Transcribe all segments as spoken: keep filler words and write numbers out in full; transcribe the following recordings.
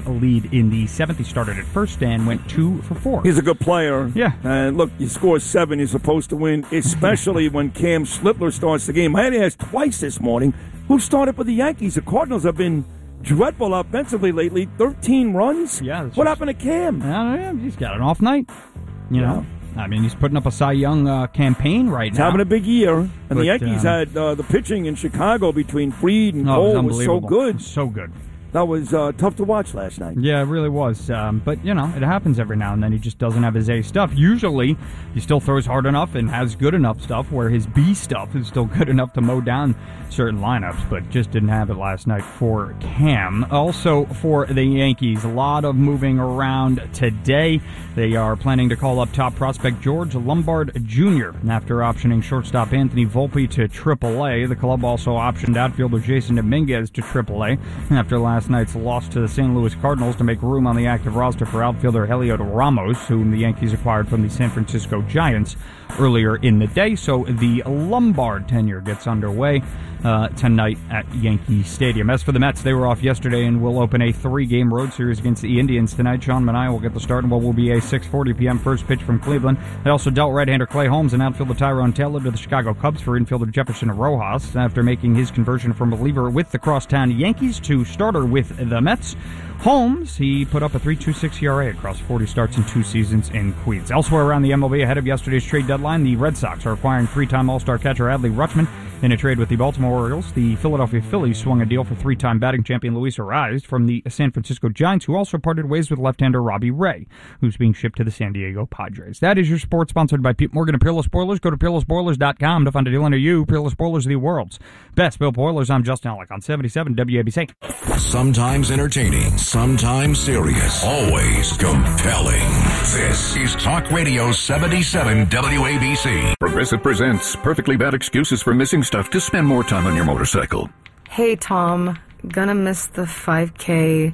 lead in the seventh. He started at first and went two for four. He's a good player. Yeah. And look, you score seven, you're supposed to win, especially when Cam Schlittler starts the game. I had to ask twice this morning, who started for the Yankees? The Cardinals have been dreadful offensively lately. thirteen runs? Yeah. What just, happened to Cam? I don't know. He's got an off night. You yeah. know? I mean, he's putting up a Cy Young uh, campaign right he's now. having a big year. And but, the Yankees um, had uh, the pitching in Chicago between Fried and oh, Cole was, was so good. So good. That was uh, tough to watch last night. Yeah, it really was. Um, but, you know, it happens every now and then. He just doesn't have his A stuff. Usually, he still throws hard enough and has good enough stuff where his B stuff is still good enough to mow down certain lineups, but just didn't have it last night for Cam. Also, for the Yankees, a lot of moving around today. They are planning to call up top prospect George Lombard Junior after optioning shortstop Anthony Volpe to triple A. The club also optioned outfielder Jason Dominguez to triple A after last night's loss to the Saint Louis Cardinals to make room on the active roster for outfielder Heliot Ramos, whom the Yankees acquired from the San Francisco Giants earlier in the day. So the Lombard tenure gets underway uh, tonight at Yankee Stadium. As for the Mets, they were off yesterday and will open a three-game road series against the Indians tonight. Sean Manaea will get the start in what will be a six forty p.m. first pitch from Cleveland. They also dealt right-hander Clay Holmes and outfielder Tyrone Taylor to the Chicago Cubs for infielder Jefferson Rojas after making his conversion from reliever with the crosstown Yankees to starter with the Mets. Holmes, he put up a three point two six E R A across forty starts in two seasons in Queens. Elsewhere around the M L B, ahead of yesterday's trade deadline, the Red Sox are acquiring three-time All-Star catcher Adley Rutschman in a trade with the Baltimore Orioles. The Philadelphia Phillies swung a deal for three-time batting champion Luis Arraez from the San Francisco Giants, who also parted ways with left-hander Robbie Ray, who's being shipped to the San Diego Padres. That is your sports, sponsored by Pete Morgan and Peerless Boilers. Go to peerless boilers dot com to find a deal near you. Peerless Boilers are the world's best built boilers. I'm Justin Alec on seventy-seven W A B C. Sometimes entertaining, sometimes serious, always compelling. This is Talk Radio seventy-seven W A B C. Progressive presents Perfectly Bad Excuses for Missing Stuff to Spend More Time on Your Motorcycle. Hey, Tom. Gonna miss the five K.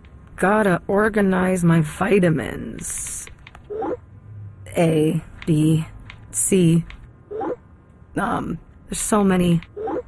Gotta organize my vitamins. A, B, C. Um, there's so many.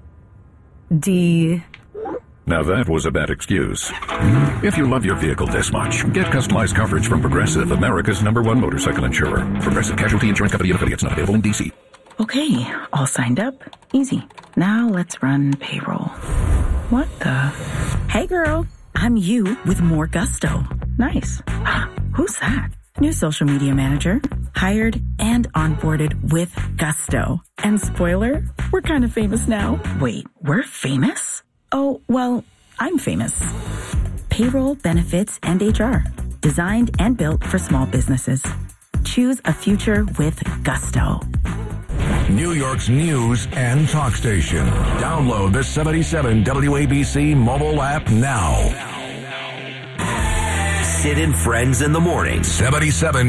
D. Now that was a bad excuse. If you love your vehicle this much, get customized coverage from Progressive, America's number one motorcycle insurer. Progressive Casualty Insurance Company and affiliates, not available in D C. Okay, all signed up. Easy. Now let's run payroll. What the? Hey girl, I'm you with more gusto. Nice. Who's that? New social media manager. Hired and onboarded with gusto. And spoiler, we're kind of famous now. Wait, we're famous? Oh, well, I'm famous. Payroll, benefits, and H R. Designed and built for small businesses. Choose a future with gusto. New York's news and talk station. Download the seventy-seven W A B C mobile app now. Sid and Friends in the morning. seventy-seven